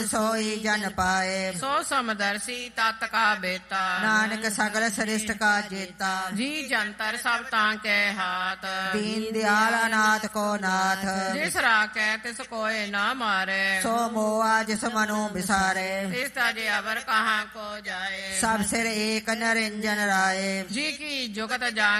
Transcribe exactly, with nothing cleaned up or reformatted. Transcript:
सोई जन पाए सो समदर्शी तत् का बेता नानक सगल सृष्ट का जेता जी जंतर सब तांके हाथ दीन दयाल अनाथ को नाथ जिस राखे तिस कोय न मारे सो मोआ जिस मनु बिसारे तिस तज अवर कहाँ को जाए सब सिर एक निरंजन राय जी की जुगत जान